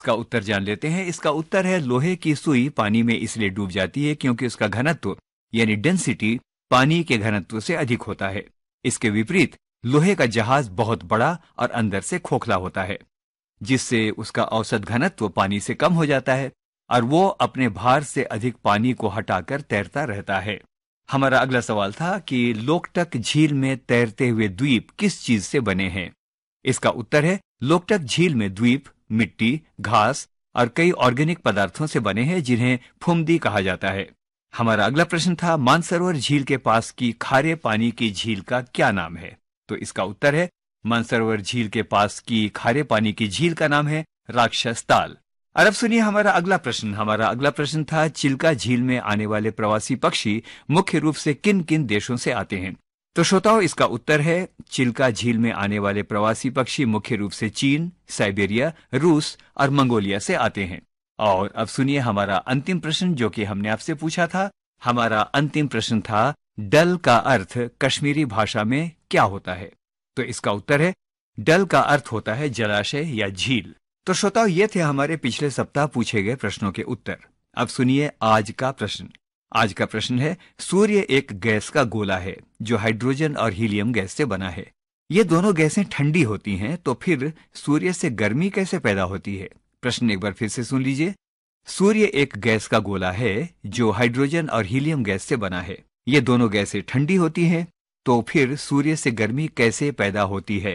इसका उत्तर जान लेते हैं। इसका उत्तर है लोहे की सुई पानी में इसलिए डूब जाती है क्योंकि उसका घनत्व यानी डेंसिटी पानी के घनत्व से अधिक होता है। इसके विपरीत लोहे का जहाज बहुत बड़ा और अंदर से खोखला होता है, जिससे उसका औसत घनत्व पानी से कम हो जाता है और वो अपने भार से अधिक पानी को हटाकर तैरता रहता है। हमारा अगला सवाल था कि लोकटक झील में तैरते हुए द्वीप किस चीज से बने हैं। इसका उत्तर है लोकटक झील में द्वीप मिट्टी, घास और कई ऑर्गेनिक पदार्थों से बने हैं जिन्हें फुमदी कहा जाता है। हमारा अगला प्रश्न था मानसरोवर झील के पास की खारे पानी की झील का क्या नाम है। तो इसका उत्तर है मानसरोवर झील के पास की खारे पानी की झील का नाम है राक्षस ताल। और अब सुनिए हमारा अगला प्रश्न। हमारा अगला प्रश्न था चिल्का झील में आने वाले प्रवासी पक्षी मुख्य रूप से किन किन देशों से आते हैं। तो श्रोताओ, इसका उत्तर है चिल्का झील में आने वाले प्रवासी पक्षी मुख्य रूप से चीन, साइबेरिया, रूस और मंगोलिया से आते हैं। और अब सुनिए हमारा अंतिम प्रश्न जो कि हमने आपसे पूछा था। हमारा अंतिम प्रश्न था डल का अर्थ कश्मीरी भाषा में क्या होता है। तो इसका उत्तर है डल का अर्थ होता है जलाशय या झील। तो श्रोताओ, ये थे हमारे पिछले सप्ताह पूछे गए प्रश्नों के उत्तर। अब सुनिए आज का प्रश्न। आज का प्रश्न है सूर्य एक गैस का गोला है जो हाइड्रोजन और हीलियम गैस से बना है। ये दोनों गैसें ठंडी होती हैं, तो फिर सूर्य से गर्मी कैसे पैदा होती है। प्रश्न एक बार फिर से सुन लीजिए। सूर्य एक गैस का गोला है जो हाइड्रोजन और हीलियम गैस से बना है। ये दोनों गैसें ठंडी होती हैं, तो फिर सूर्य से गर्मी कैसे पैदा होती है।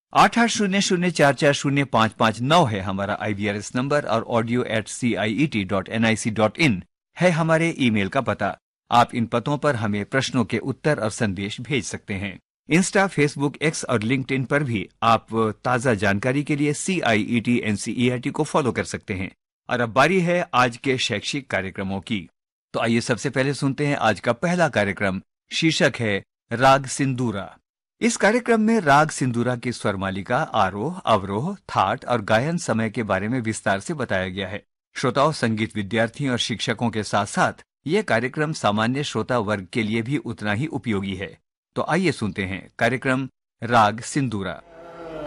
8800440559 है हमारा IVRS नंबर और audio@ciet.nic.in है हमारे ईमेल का पता। आप इन पतों पर हमें प्रश्नों के उत्तर और संदेश भेज सकते हैं। इंस्टा, फेसबुक, एक्स और लिंक्डइन पर भी आप ताज़ा जानकारी के लिए CIET NCERT को फॉलो कर सकते हैं। और अब बारी है आज के शैक्षिक कार्यक्रमों की। तो आइए सबसे पहले सुनते हैं आज का पहला कार्यक्रम। शीर्षक है राग सिंदूरा। इस कार्यक्रम में राग सिंदूरा की स्वर मालिका, आरोह, अवरोह, थाट और गायन समय के बारे में विस्तार से बताया गया है। श्रोताओं, संगीत विद्यार्थियों और शिक्षकों के साथ साथ ये कार्यक्रम सामान्य श्रोता वर्ग के लिए भी उतना ही उपयोगी है। तो आइए सुनते हैं कार्यक्रम राग सिंदूरा।